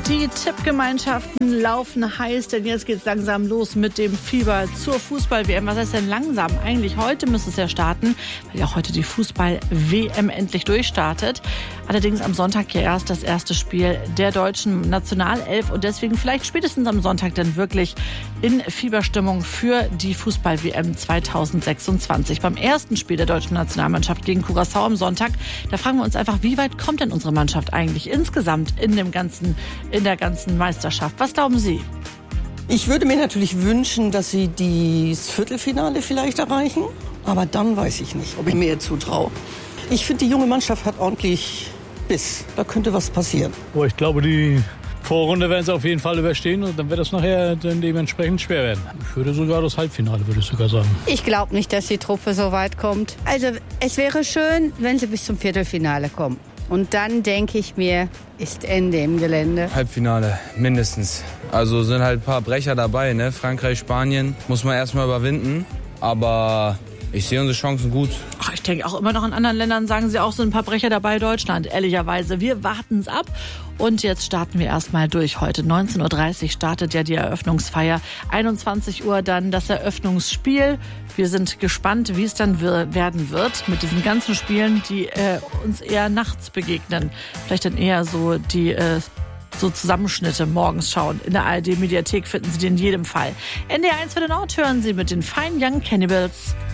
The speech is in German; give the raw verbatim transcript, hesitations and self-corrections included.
Die Tippgemeinschaften laufen heiß, denn jetzt geht es langsam los mit dem Fieber zur Fußball-W M. Was heißt denn langsam? Eigentlich heute müsste es ja starten, weil ja heute die Fußball-W M endlich durchstartet. Allerdings am Sonntag ja erst das erste Spiel der deutschen Nationalelf und deswegen vielleicht spätestens am Sonntag dann wirklich in Fieberstimmung für die Fußball-W M zweitausendsechsundzwanzig. Beim ersten Spiel der deutschen Nationalmannschaft gegen Curaçao am Sonntag, da fragen wir uns einfach, wie weit kommt denn unsere Mannschaft eigentlich insgesamt in dem ganzen in der ganzen Meisterschaft. Was glauben Sie? Ich würde mir natürlich wünschen, dass sie das Viertelfinale vielleicht erreichen. Aber dann weiß ich nicht, ob ich mir zutraue. Ich finde, die junge Mannschaft hat ordentlich Biss. Da könnte was passieren. Oh, ich glaube, die Vorrunde werden sie auf jeden Fall überstehen und dann wird es nachher dann dementsprechend schwer werden. Ich würde sogar das Halbfinale, würde ich sogar sagen. Ich glaube nicht, dass die Truppe so weit kommt. Also es wäre schön, wenn sie bis zum Viertelfinale kommen. Und dann denke ich mir, ist Ende im Gelände. Halbfinale, mindestens. Also sind halt ein paar Brecher dabei, ne? Frankreich, Spanien, muss man erstmal überwinden. Aber ich sehe unsere Chancen gut. Ach, ich denke auch immer noch in anderen Ländern sagen sie auch, sind ein paar Brecher dabei, Deutschland, ehrlicherweise. Wir warten es ab. Und jetzt starten wir erstmal durch. Heute neunzehn Uhr dreißig startet ja die Eröffnungsfeier. einundzwanzig Uhr dann das Eröffnungsspiel. Wir sind gespannt, wie es dann werden wird mit diesen ganzen Spielen, die äh, uns eher nachts begegnen. Vielleicht dann eher so die äh, so Zusammenschnitte morgens schauen. In der A R D-Mediathek finden Sie die in jedem Fall. N D R eins für den Ort hören Sie mit den Fine Young Cannibals.